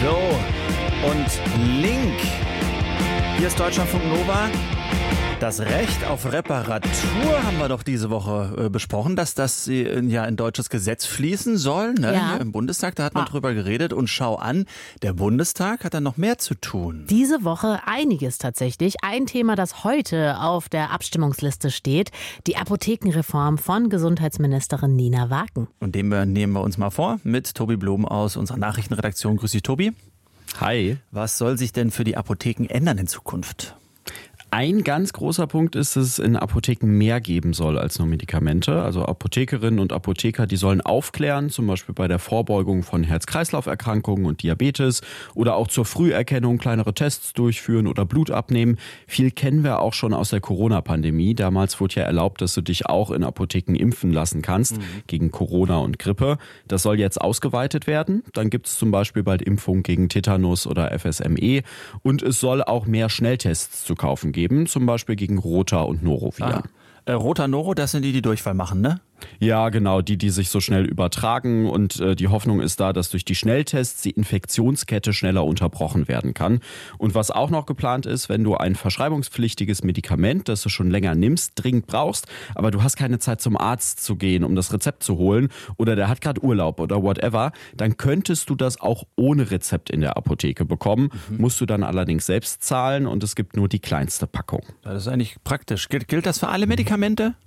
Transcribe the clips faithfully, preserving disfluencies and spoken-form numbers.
So, und Link. Hier ist Deutschlandfunk Nova. Das Recht auf Reparatur haben wir doch diese Woche äh, besprochen, dass das äh, ja in deutsches Gesetz fließen soll. Ne? Ja. Hier im Bundestag, da hat man ah. drüber geredet. Und schau an, der Bundestag hat da noch mehr zu tun. Diese Woche einiges tatsächlich. Ein Thema, das heute auf der Abstimmungsliste steht, die Apothekenreform von Gesundheitsministerin Nina Waken. Und den nehmen wir uns mal vor mit Tobi Blum aus unserer Nachrichtenredaktion. Grüß dich, Tobi. Hi. Was soll sich denn für die Apotheken ändern in Zukunft? Ein ganz großer Punkt ist, dass es in Apotheken mehr geben soll als nur Medikamente. Also Apothekerinnen und Apotheker, die sollen aufklären, zum Beispiel bei der Vorbeugung von Herz-Kreislauf-Erkrankungen und Diabetes oder auch zur Früherkennung kleinere Tests durchführen oder Blut abnehmen. Viel kennen wir auch schon aus der Corona-Pandemie. Damals wurde ja erlaubt, dass du dich auch in Apotheken impfen lassen kannst mhm. gegen Corona und Grippe. Das soll jetzt ausgeweitet werden. Dann gibt es zum Beispiel bald Impfungen gegen Tetanus oder F S M E. Und es soll auch mehr Schnelltests zu kaufen geben. Zum Beispiel gegen Rota und Noroviren. Ah. Äh, Rota, Noro, das sind die, die Durchfall machen, ne? Ja, genau, die, die sich so schnell übertragen. Und äh, die Hoffnung ist da, dass durch die Schnelltests die Infektionskette schneller unterbrochen werden kann. Und was auch noch geplant ist, wenn du ein verschreibungspflichtiges Medikament, das du schon länger nimmst, dringend brauchst, aber du hast keine Zeit zum Arzt zu gehen, um das Rezept zu holen, oder der hat gerade Urlaub oder whatever, dann könntest du das auch ohne Rezept in der Apotheke bekommen. Mhm. Musst du dann allerdings selbst zahlen und es gibt nur die kleinste Packung. Das ist eigentlich praktisch. Gilt, gilt das für alle Medikamente?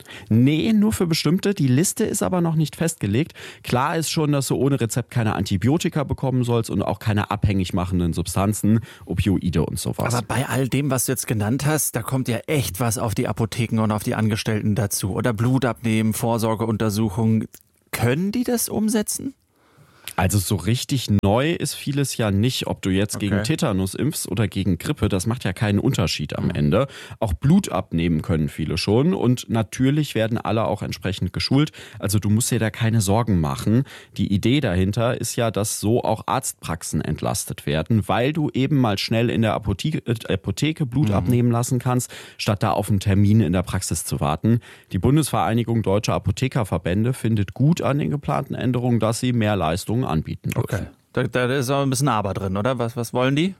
Nee, nur für bestimmte. Die Liste ist aber noch nicht festgelegt. Klar ist schon, dass du ohne Rezept keine Antibiotika bekommen sollst und auch keine abhängig machenden Substanzen, Opioide und sowas. Aber bei all dem, was du jetzt genannt hast, da kommt ja echt was auf die Apotheken und auf die Angestellten dazu. Oder Blut abnehmen, Vorsorgeuntersuchungen. Können die das umsetzen? Also so richtig neu ist vieles ja nicht, ob du jetzt okay. gegen Tetanus impfst oder gegen Grippe, das macht ja keinen Unterschied am Ende. Auch Blut abnehmen können viele schon und natürlich werden alle auch entsprechend geschult. Also du musst dir da keine Sorgen machen. Die Idee dahinter ist ja, dass so auch Arztpraxen entlastet werden, weil du eben mal schnell in der Apotheke, äh, Apotheke Blut mhm. abnehmen lassen kannst, statt da auf einen Termin in der Praxis zu warten. Die Bundesvereinigung Deutscher Apothekerverbände findet gut an den geplanten Änderungen, dass sie mehr Leistungen anbieten dürfen. Okay. Da, da ist auch ein bisschen Aber drin, oder? Was, was wollen die?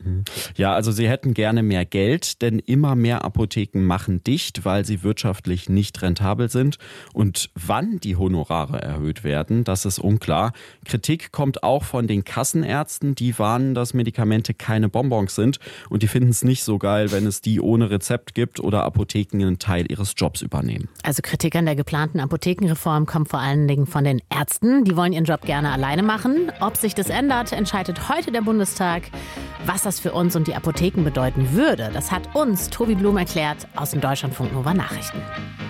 Ja, also sie hätten gerne mehr Geld, denn immer mehr Apotheken machen dicht, weil sie wirtschaftlich nicht rentabel sind. Und wann die Honorare erhöht werden, das ist unklar. Kritik kommt auch von den Kassenärzten, die warnen, dass Medikamente keine Bonbons sind und die finden es nicht so geil, wenn es die ohne Rezept gibt oder Apotheken einen Teil ihres Jobs übernehmen. Also Kritik an der geplanten Apothekenreform kommt vor allen Dingen von den Ärzten. Die wollen ihren Job gerne alleine machen. Ob sich das ändert, entscheidet heute der Bundestag. Was das für uns und die Apotheken bedeuten würde, das hat uns Tobi Blum erklärt aus den Deutschlandfunk Nova Nachrichten.